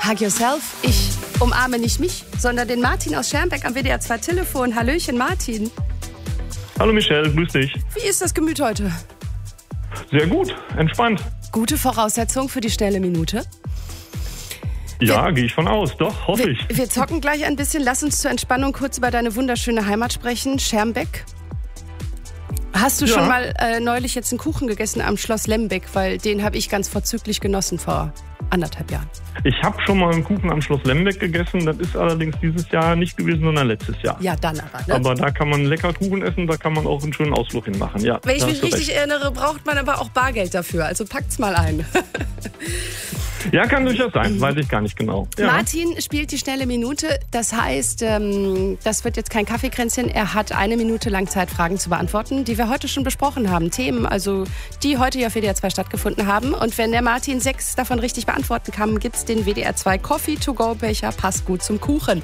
Hug yourself. Ich umarme nicht mich, sondern den Martin aus Schermbeck am WDR 2 Telefon. Hallöchen, Martin. Hallo Michelle, grüß dich. Wie ist das Gemüt heute? Sehr gut, entspannt. Gute Voraussetzung für die schnelle Minute. Ja, gehe ich von aus, doch, hoffe ich. Wir zocken gleich ein bisschen. Lass uns zur Entspannung kurz über deine wunderschöne Heimat sprechen, Schermbeck. Hast du schon mal neulich jetzt einen Kuchen gegessen am Schloss Lembeck? Weil den habe ich ganz vorzüglich genossen vor 1,5 Jahren. Ich habe schon mal einen Kuchen am Schloss Lembeck gegessen. Das ist allerdings dieses Jahr nicht gewesen, sondern letztes Jahr. Ja, dann aber. Ne? Aber da kann man lecker Kuchen essen, da kann man auch einen schönen Ausflug hinmachen. Ja, wenn ich mich richtig erinnere, braucht man aber auch Bargeld dafür. Also packt's mal ein. Ja, kann durchaus sein, weiß ich gar nicht genau. Ja. Martin spielt die schnelle Minute. Das heißt, das wird jetzt kein Kaffeekränzchen. Er hat 1 Minute lang Zeit, Fragen zu beantworten, die wir heute schon besprochen haben. Themen, also die heute hier auf WDR 2 stattgefunden haben. Und wenn der Martin 6 davon richtig beantworten kann, gibt's den WDR 2 Coffee-to-go-Becher. Passt gut zum Kuchen.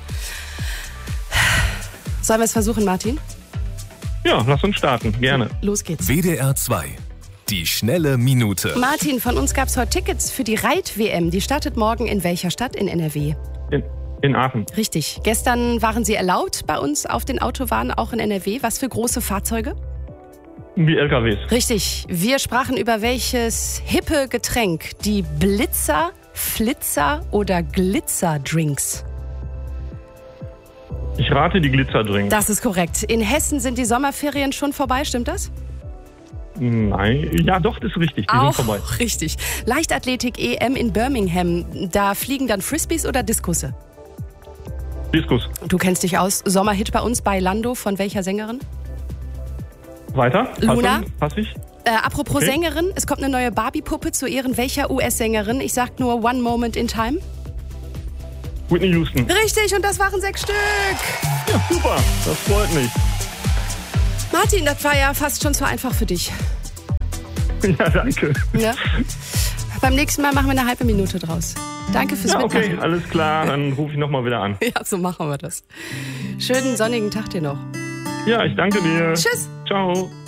Sollen wir es versuchen, Martin? Ja, lass uns starten, gerne. Los geht's. WDR 2. Die schnelle Minute. Martin, von uns gab es heute Tickets für die Reit-WM. Die startet morgen in welcher Stadt in NRW? In Aachen. Richtig. Gestern waren sie erlaubt bei uns auf den Autobahnen, auch in NRW. Was für große Fahrzeuge? Wie LKWs. Richtig. Wir sprachen über welches hippe Getränk? Die Blitzer, Flitzer oder Glitzerdrinks? Ich rate die Glitzerdrinks. Das ist korrekt. In Hessen sind die Sommerferien schon vorbei, stimmt das? Nein, ja doch, das ist richtig, die sind vorbei. Richtig. Leichtathletik-EM in Birmingham, da fliegen dann Frisbees oder Diskusse? Diskus. Du kennst dich aus. Sommerhit bei uns bei Lando, von welcher Sängerin? Weiter? Luna. Pass ich? Apropos Okay. Sängerin, es kommt eine neue Barbie-Puppe zu Ehren welcher US-Sängerin? Ich sag nur One Moment in Time. Whitney Houston. Richtig, und das waren 6 Stück. Ja, super, das freut mich. Martin, das war ja fast schon zu einfach für dich. Ja, danke. Ja? Beim nächsten Mal machen wir eine halbe Minute draus. Danke fürs Ja, okay, Mitmachen. alles klar, dann rufe ich nochmal wieder an. Ja, so machen wir das. Schönen sonnigen Tag dir noch. Ja, ich danke dir. Tschüss. Ciao.